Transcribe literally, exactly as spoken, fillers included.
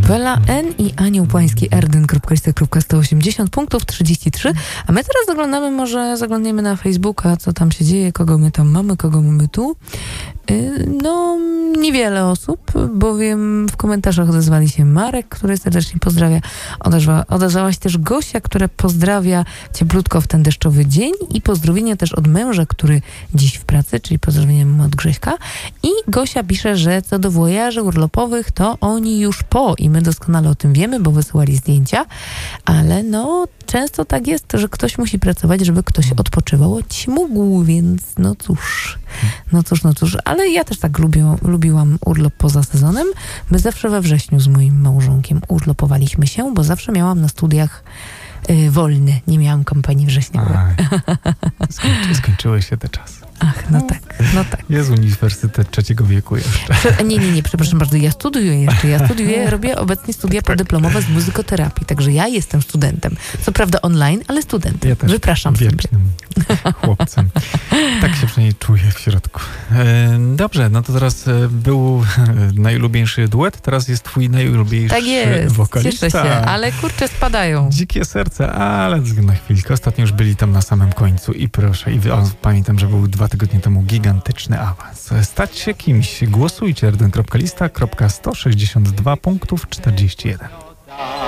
Wela N i Anioł Pański Erdyn kropka lista kropka sto osiemdziesiąt punktów trzydzieści trzy. A my teraz zaglądamy, może zaglądniemy na Facebooka, co tam się dzieje, kogo my tam mamy, kogo mamy tu. No, niewiele osób, bowiem w komentarzach odezwali się Marek, który serdecznie pozdrawia. Odezwa, odezwała się też Gosia, która pozdrawia cieplutko w ten deszczowy dzień i pozdrowienia też od męża, który dziś w pracy, czyli pozdrowienia od Grześka. I Gosia pisze, że co do wojaży urlopowych, to oni już po i my doskonale o tym wiemy, bo wysyłali zdjęcia, ale no często tak jest, że ktoś musi pracować, żeby ktoś odpoczywał, choć mógł, więc no cóż, no cóż, no cóż, ale ja też tak lubię, lubiłam urlop poza sezonem. My zawsze we wrześniu z moim małżonkiem urlopowaliśmy się, bo zawsze miałam na studiach y, wolny, nie miałam kampanii wrześniowej. Skończy, skończyły się te czasy. Ach, no tak, no tak. Jest uniwersytet trzeciego wieku jeszcze. Prze- nie, nie, nie, przepraszam bardzo, ja studiuję jeszcze, ja studiuję, robię obecnie studia podyplomowe z muzykoterapii, także ja jestem studentem. Co prawda online, ale studentem. Ja też Wypraszam wiecznym sobie. Chłopcem. Tak się przynajmniej czuję w środku. E, dobrze, no to teraz e, był najulubieńszy duet, teraz jest twój najulubieńszy tak jest, wokalista. Cieszę się, ale kurczę, spadają. Dzikie serce, ale na chwilkę. Ostatnio już byli tam na samym końcu i proszę, i o, pamiętam, że był dwa tygodnie temu gigantyczny awans. Stać się kimś. Głosujcie erdyn kropka lista kropka sto sześćdziesiąt dwa punktów czterdzieści jeden.